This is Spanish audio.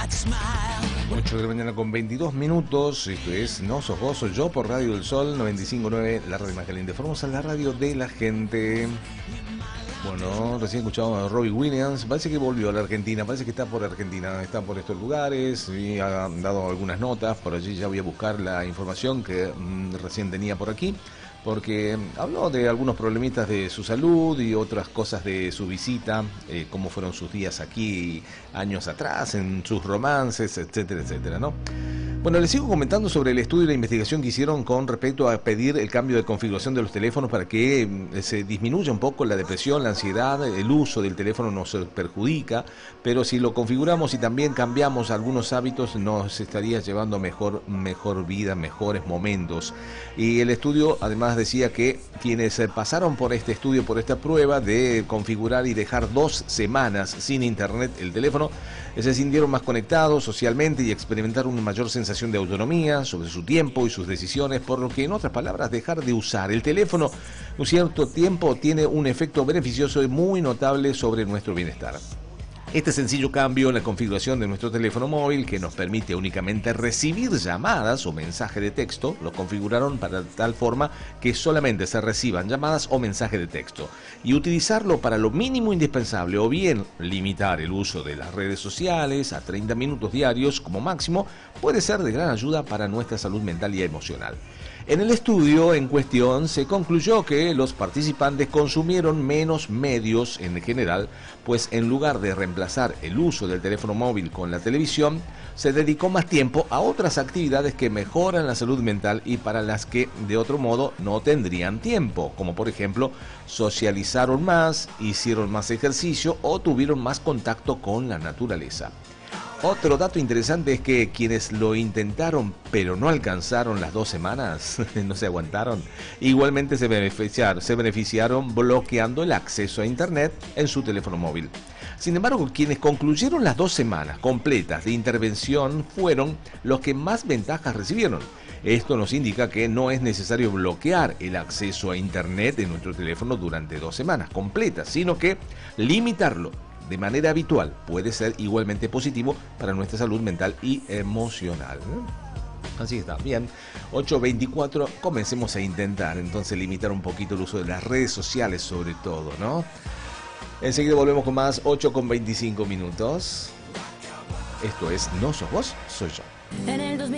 8 de la mañana con 22 minutos. Esto es No Sos Vos, Soy Yo, por Radio del Sol 95.9, la radio más caliente. Formosa, la radio de la gente. Bueno, recién escuchamos a Robbie Williams. Parece que volvió a la Argentina, parece que está por Argentina, está por estos lugares y ha dado algunas notas. Por allí ya voy a buscar la información que recién tenía por aquí, porque habló de algunos problemitas de su salud y otras cosas de su visita, cómo fueron sus días aquí años atrás, en sus romances, etcétera, etcétera, ¿no? Bueno, les sigo comentando sobre el estudio y la investigación que hicieron con respecto a pedir el cambio de configuración de los teléfonos para que se disminuya un poco la depresión, la ansiedad. El uso del teléfono nos perjudica, pero si lo configuramos y también cambiamos algunos hábitos, nos estaría llevando mejor vida, mejores momentos. Y el estudio además decía que quienes pasaron por este estudio, por esta prueba de configurar y dejar 2 semanas sin internet el teléfono, se sintieron más conectados socialmente y experimentaron una mayor sensación de autonomía sobre su tiempo y sus decisiones, por lo que, en otras palabras, dejar de usar el teléfono un cierto tiempo tiene un efecto beneficioso y muy notable sobre nuestro bienestar. Este sencillo cambio en la configuración de nuestro teléfono móvil, que nos permite únicamente recibir llamadas o mensajes de texto, lo configuraron para tal forma que solamente se reciban llamadas o mensajes de texto, y utilizarlo para lo mínimo indispensable, o bien limitar el uso de las redes sociales a 30 minutos diarios como máximo, puede ser de gran ayuda para nuestra salud mental y emocional. En el estudio en cuestión se concluyó que los participantes consumieron menos medios en general, pues en lugar de reemplazar el uso del teléfono móvil con la televisión, se dedicó más tiempo a otras actividades que mejoran la salud mental y para las que de otro modo no tendrían tiempo, como por ejemplo socializaron más, hicieron más ejercicio o tuvieron más contacto con la naturaleza. Otro dato interesante es que quienes lo intentaron pero no alcanzaron las 2 semanas, no se aguantaron, igualmente se beneficiaron bloqueando el acceso a internet en su teléfono móvil. Sin embargo, quienes concluyeron las 2 semanas completas de intervención fueron los que más ventajas recibieron. Esto nos indica que no es necesario bloquear el acceso a internet en nuestro teléfono durante 2 semanas completas, sino que limitarlo de manera habitual puede ser igualmente positivo para nuestra salud mental y emocional. Así está, bien. 8:24, comencemos a intentar entonces limitar un poquito el uso de las redes sociales, sobre todo, ¿no? Enseguida volvemos con más, 8:25 minutos. Esto es No Sos Vos, Soy Yo.